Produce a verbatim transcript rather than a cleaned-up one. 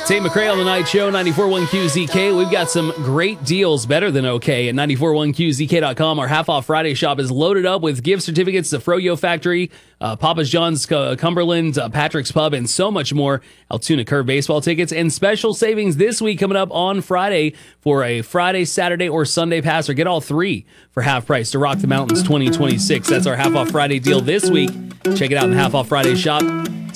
Tate McRae on the Night Show, ninety-four point one Q Z K. We've got some great deals, better than okay, at ninety-four point one Q Z K dot com. Our half-off Friday shop is loaded up with gift certificates to Froyo Factory, uh, Papa's John's uh, Cumberland, uh, Patrick's Pub, and so much more. Altoona Curve baseball tickets and special savings this week coming up on Friday for a Friday, Saturday, or Sunday pass, or get all three for half price to Rock the Mountains twenty twenty-six. That's our half-off Friday deal this week. Check it out in the half-off Friday shop.